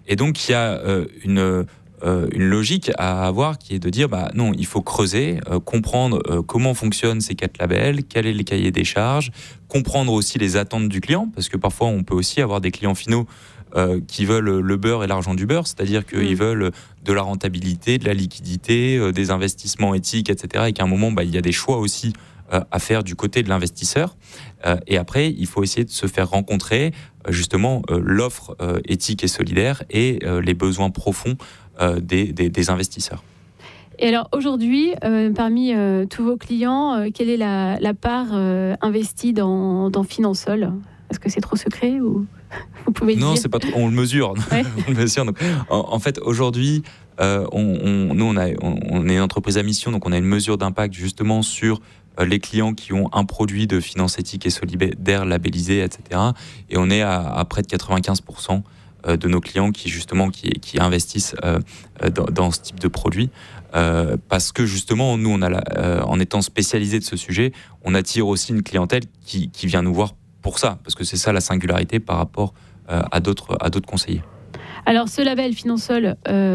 Et donc il y a une logique à avoir qui est de dire non, il faut creuser, comprendre comment fonctionnent ces 4 labels, quel est le cahier des charges, comprendre aussi les attentes du client, parce que parfois on peut aussi avoir des clients finaux qui veulent le beurre et l'argent du beurre, c'est-à-dire qu'ils veulent de la rentabilité, de la liquidité, des investissements éthiques, etc. Et qu'à un moment, il y a des choix aussi à faire du côté de l'investisseur. Et après, il faut essayer de se faire rencontrer justement l'offre éthique et solidaire et les besoins profonds des investisseurs. Et alors aujourd'hui, parmi tous vos clients, quelle est la part investie dans Finansol ? Est-ce que c'est trop secret ou vous pouvez le dire ? Non, c'est pas trop. On le mesure. Ouais. On le mesure. Donc, en fait, aujourd'hui, on est une entreprise à mission, donc on a une mesure d'impact justement sur les clients qui ont un produit de finance éthique et solidaire labellisé, etc. Et on est à près de 95% de nos clients qui investissent dans ce type de produit. Parce que justement, nous, en étant spécialisés de ce sujet, on attire aussi une clientèle qui vient nous voir pour ça, parce que c'est ça la singularité par rapport à d'autres conseillers. Alors, ce label Finansol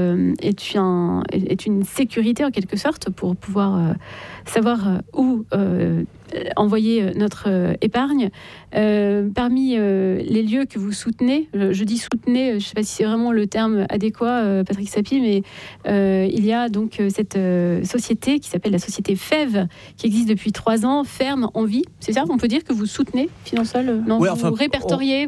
est une sécurité en quelque sorte pour pouvoir savoir où envoyer notre épargne. Parmi les lieux que vous soutenez, je dis soutenez, je ne sais pas si c'est vraiment le terme adéquat, Patrick Sapie, mais il y a donc cette société qui s'appelle la société FEV, qui existe depuis 3 ans, Ferme en Vie. C'est ça, on peut dire que vous soutenez Finansol ? Non, oui, vous répertoriez,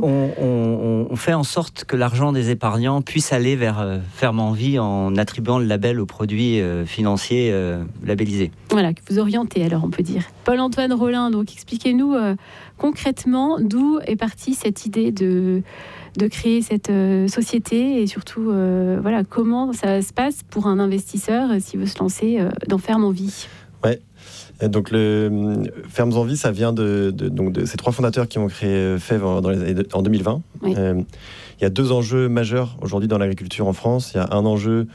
on fait en sorte que l'argent des épargnants puisse aller vers Ferme en Vie en attribuant le label aux produits financiers labellisés. Voilà, que vous orientez alors, on peut dire. Paul-Antoine Rolin, donc expliquez-nous concrètement d'où est partie cette idée de créer cette société et surtout comment ça se passe pour un investisseur s'il veut se lancer dans Ferme en Vie. Ouais. Donc le Fermes en Vie, ça vient de ces 3 fondateurs qui ont créé FEV en 2020. Oui. Il y a 2 enjeux majeurs aujourd'hui dans l'agriculture en France. Il y a un enjeu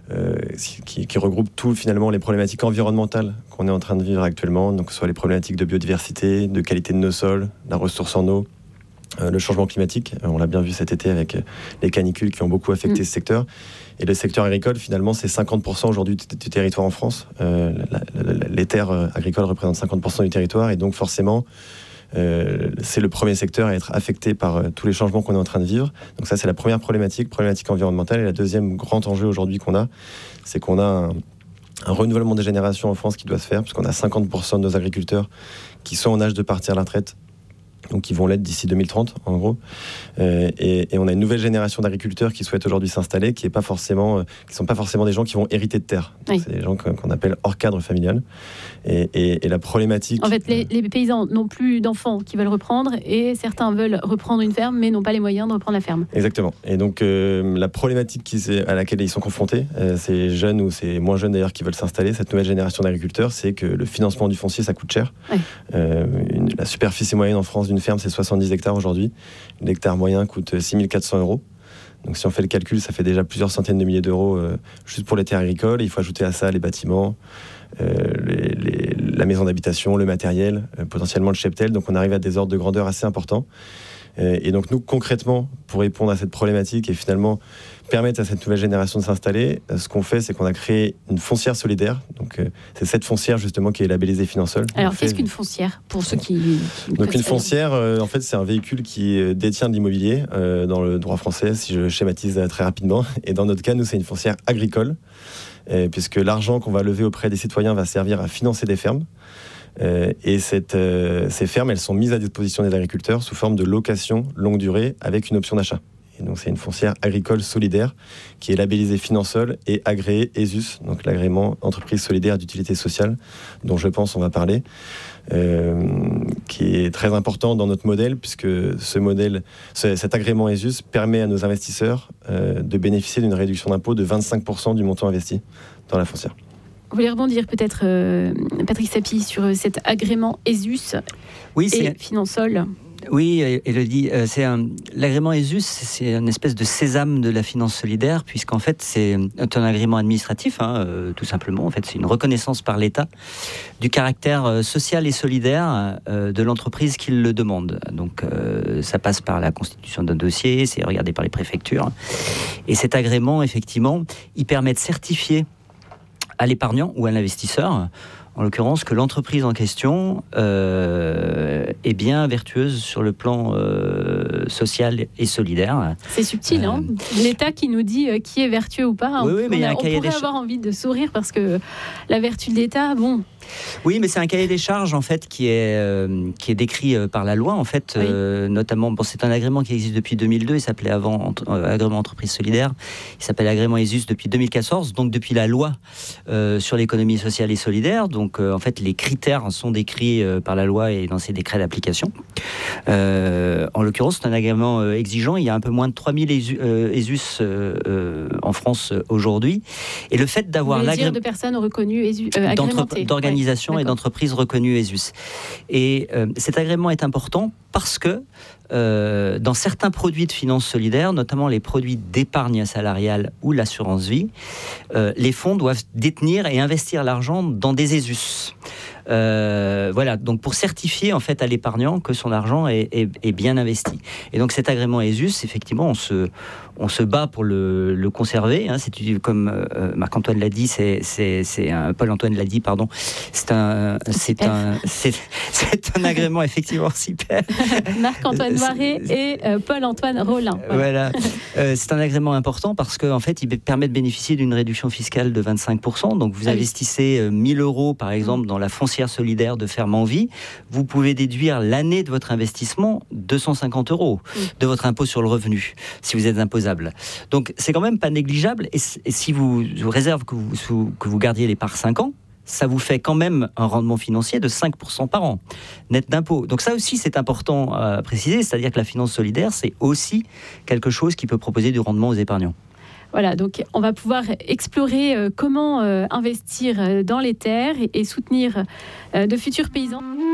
qui regroupe tout finalement les problématiques environnementales qu'on est en train de vivre actuellement, donc que ce soit les problématiques de biodiversité, de qualité de nos sols, la ressource en eau, le changement climatique. On l'a bien vu cet été avec les canicules qui ont beaucoup affecté ce secteur. Et le secteur agricole, finalement, c'est 50% aujourd'hui du territoire en France. Les terres agricoles représentent 50% du territoire, et donc forcément, c'est le premier secteur à être affecté par tous les changements qu'on est en train de vivre. Donc ça, c'est la première problématique environnementale. Et la deuxième grand enjeu aujourd'hui qu'on a, c'est qu'on a un renouvellement des générations en France qui doit se faire, puisqu'on a 50% de nos agriculteurs qui sont en âge de partir à la retraite, donc qui vont l'être d'ici 2030 en gros, et on a une nouvelle génération d'agriculteurs qui souhaitent aujourd'hui s'installer, qui sont pas forcément des gens qui vont hériter de terre. Oui. C'est des gens qu'on appelle hors cadre familial, et la problématique... En fait, les paysans n'ont plus d'enfants qui veulent reprendre, et certains veulent reprendre une ferme mais n'ont pas les moyens de reprendre la ferme. Exactement. Et donc la problématique à laquelle ils sont confrontés, ces jeunes ou ces moins jeunes d'ailleurs qui veulent s'installer, cette nouvelle génération d'agriculteurs, c'est que le financement du foncier, ça coûte cher. Oui. La superficie moyenne en France d'une ferme, c'est 70 hectares aujourd'hui. L'hectare moyen coûte 6 400 €. Donc si on fait le calcul, ça fait déjà plusieurs centaines de milliers d'euros juste pour les terres agricoles. Et il faut ajouter à ça les bâtiments, la maison d'habitation, le matériel, potentiellement le cheptel. Donc on arrive à des ordres de grandeur assez importants. Et donc nous, concrètement, pour répondre à cette problématique et finalement permettre à cette nouvelle génération de s'installer, ce qu'on fait, c'est qu'on a créé une foncière solidaire. Donc c'est cette foncière justement qui est labellisée Finansol. Alors qu'est-ce qu'une foncière pour ceux qui... Donc une foncière, en fait, c'est un véhicule qui détient de l'immobilier dans le droit français, si je schématise très rapidement. Et dans notre cas, nous, c'est une foncière agricole, puisque l'argent qu'on va lever auprès des citoyens va servir à financer des fermes. Et ces fermes, elles sont mises à disposition des agriculteurs sous forme de location longue durée avec une option d'achat. Et donc c'est une foncière agricole solidaire qui est labellisée Finansol et agréée ESUS, donc l'agrément entreprise solidaire d'utilité sociale, dont je pense on va parler, qui est très important dans notre modèle, puisque cet agrément ESUS permet à nos investisseurs de bénéficier d'une réduction d'impôt de 25% du montant investi dans la foncière. Vous voulez rebondir peut-être, Patrick Sapie, sur cet agrément ESUS et Finansol ? Oui, Élodie, l'agrément ESUS, c'est une espèce de sésame de la finance solidaire, puisqu'en fait, c'est un agrément administratif, tout simplement. En fait, c'est une reconnaissance par l'État du caractère social et solidaire de l'entreprise qui le demande. Donc, ça passe par la constitution d'un dossier, c'est regardé par les préfectures. Et cet agrément, effectivement, il permet de certifier à l'épargnant ou à l'investisseur, en l'occurrence, que l'entreprise en question est bien vertueuse sur le plan social et solidaire. C'est subtil, hein. L'État qui nous dit qui est vertueux ou pas. Oui, mais il y a un on cahier pourrait avoir envie de sourire parce que la vertu de l'État, bon... Oui, mais c'est un cahier des charges en fait qui est décrit par la loi en fait, oui. Notamment. Bon, c'est un agrément qui existe depuis 2002. Il s'appelait avant agrément entreprise solidaire. Il s'appelle agrément ESUS depuis 2014. Donc depuis la loi sur l'économie sociale et solidaire. Donc en fait, les critères sont décrits par la loi et dans ses décrets d'application. En l'occurrence, c'est un agrément exigeant. Il y a un peu moins de 3000 ESUS en France aujourd'hui. Et le fait d'avoir l'agrément de personnes reconnues agrémentées. D'organisations et d'entreprises reconnues ESUS. Et cet agrément est important parce que dans certains produits de finances solidaires, notamment les produits d'épargne salariale ou l'assurance vie, les fonds doivent détenir et investir l'argent dans des ESUS. Voilà, donc pour certifier en fait à l'épargnant que son argent est bien investi. Et donc cet agrément ESUS, effectivement, on se bat pour le conserver. Hein, comme Marc-Antoine l'a dit, Paul-Antoine l'a dit, pardon. C'est un agrément effectivement super. Marc-Antoine Noiret et Paul-Antoine Rollin. Voilà. C'est un agrément important parce qu'en fait, il permet de bénéficier d'une réduction fiscale de 25%. Donc vous investissez 1 000 € par exemple dans la foncière solidaire de Ferme en Vie, vous pouvez déduire l'année de votre investissement 250 € de votre impôt sur le revenu, si vous êtes imposable. Donc c'est quand même pas négligeable, et si vous réserve que vous gardiez les parts 5 ans, ça vous fait quand même un rendement financier de 5% par an, net d'impôt. Donc ça aussi, c'est important à préciser, c'est-à-dire que la finance solidaire, c'est aussi quelque chose qui peut proposer du rendement aux épargnants. Voilà, donc on va pouvoir explorer comment investir dans les terres et soutenir de futurs paysans.